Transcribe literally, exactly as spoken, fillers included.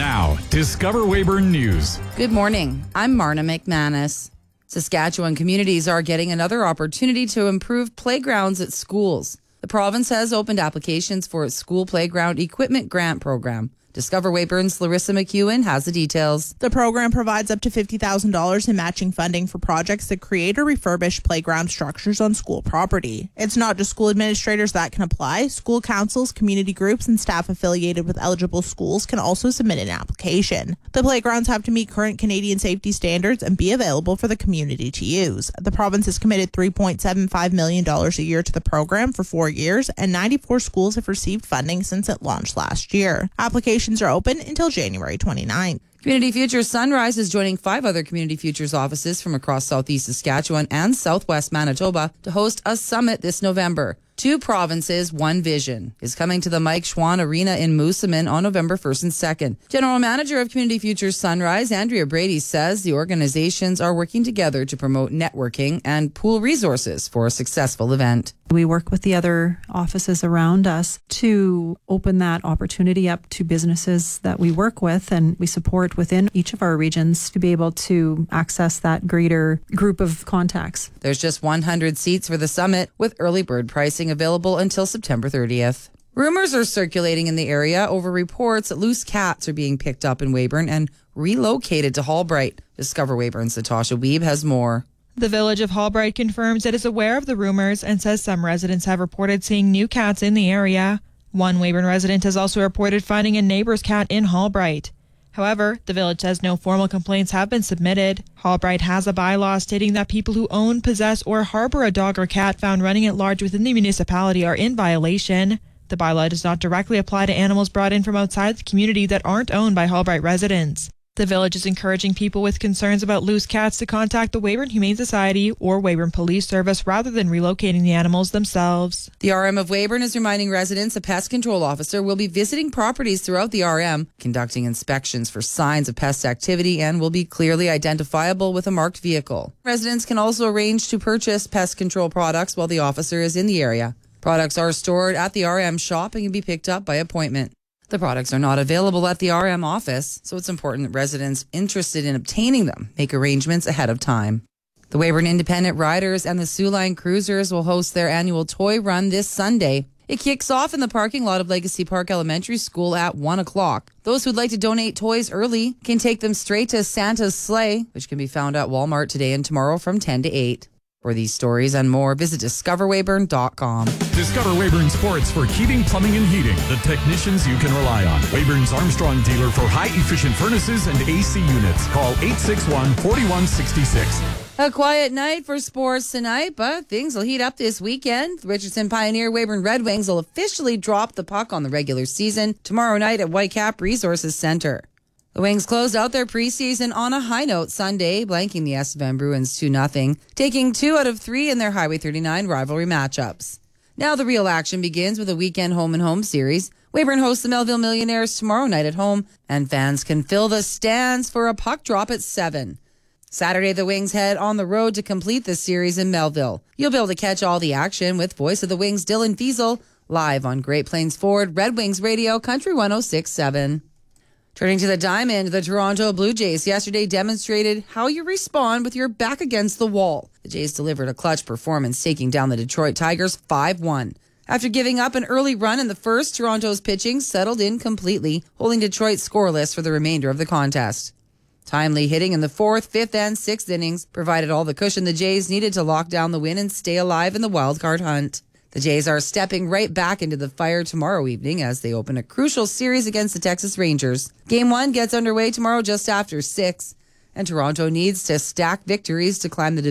Now, Discover Weyburn News. Good morning. I'm Marna McManus. Saskatchewan communities are getting another opportunity to improve playgrounds at schools. The province has opened applications for its school playground equipment grant program. Discover Weyburn's Larissa McEwen has the details. The program provides up to fifty thousand dollars in matching funding for projects that create or refurbish playground structures on school property. It's not just school administrators that can apply. School councils, community groups, and staff affiliated with eligible schools can also submit an application. The playgrounds have to meet current Canadian safety standards and be available for the community to use. The province has committed three point seven five million dollars a year to the program for four years, and ninety-four schools have received funding since it launched last year. Applications are open until January twenty-ninth. Community Futures Sunrise is joining five other Community Futures offices from across southeast Saskatchewan and southwest Manitoba to host a summit this November. Two provinces, one vision is coming to the Mike Schwann Arena in Moosomin on November first and second. General Manager of Community Futures Sunrise, Andrea Brady, says the organizations are working together to promote networking and pool resources for a successful event. We work with the other offices around us to open that opportunity up to businesses that we work with and we support within each of our regions to be able to access that greater group of contacts. There's just one hundred seats for the summit, with early bird pricing available until September thirtieth. Rumors are circulating in the area over reports that loose cats are being picked up in Weyburn and relocated to Hallbright. Discover Weyburn's Natasha Weeb has more. The village of Hallbright confirms it is aware of the rumors and says some residents have reported seeing new cats in the area. One Weyburn resident has also reported finding a neighbor's cat in Hallbright. However, the village says no formal complaints have been submitted. Hallbright has a bylaw stating that people who own, possess, or harbor a dog or cat found running at large within the municipality are in violation. The bylaw does not directly apply to animals brought in from outside the community that aren't owned by Hallbright residents. The village is encouraging people with concerns about loose cats to contact the Weyburn Humane Society or Weyburn Police Service rather than relocating the animals themselves. The R M of Weyburn is reminding residents a pest control officer will be visiting properties throughout the R M, conducting inspections for signs of pest activity, and will be clearly identifiable with a marked vehicle. Residents can also arrange to purchase pest control products while the officer is in the area. Products are stored at the R M shop and can be picked up by appointment. The products are not available at the R M office, so it's important that residents interested in obtaining them make arrangements ahead of time. The Weyburn Independent Riders and the Soo Line Cruisers will host their annual toy run this Sunday. It kicks off in the parking lot of Legacy Park Elementary School at one o'clock. Those who'd like to donate toys early can take them straight to Santa's Sleigh, which can be found at Walmart today and tomorrow from ten to eight. For these stories and more, visit discover weyburn dot com. Discover Weyburn Sports for heating, plumbing, and heating. The technicians you can rely on. Weyburn's Armstrong dealer for high-efficient furnaces and A C units. Call eight six one, four one six six. A quiet night for sports tonight, but things will heat up this weekend. The Richardson Pioneer Weyburn Red Wings will officially drop the puck on the regular season tomorrow night at Whitecap Resources Centre. The Wings closed out their preseason on a high note Sunday, blanking the S V M Bruins two nothing, taking two out of three in their Highway thirty-nine rivalry matchups. Now the real action begins with a weekend home-and-home series. Weyburn hosts the Melville Millionaires tomorrow night at home, and fans can fill the stands for a puck drop at seven. Saturday, the Wings head on the road to complete the series in Melville. You'll be able to catch all the action with Voice of the Wings Dylan Fiesel live on Great Plains Ford Red Wings Radio Country one oh six point seven. Turning to the diamond, the Toronto Blue Jays yesterday demonstrated how you respond with your back against the wall. The Jays delivered a clutch performance, taking down the Detroit Tigers five one. After giving up an early run in the first, Toronto's pitching settled in completely, holding Detroit scoreless for the remainder of the contest. Timely hitting in the fourth, fifth, and sixth innings provided all the cushion the Jays needed to lock down the win and stay alive in the wildcard hunt. The Jays are stepping right back into the fire tomorrow evening as they open a crucial series against the Texas Rangers. Game one gets underway tomorrow just after six, and Toronto needs to stack victories to climb the